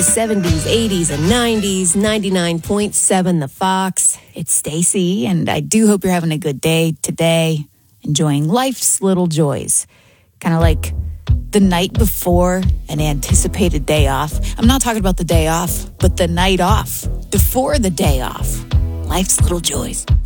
70s, 80s, and 90s, 99.7 The Fox. It's Stacy, and I do hope you're having a good day today, enjoying life's little joys. Kind of like the night before an anticipated day off. I'm not talking about the day off, but the night off, before the day off. Life's little joys.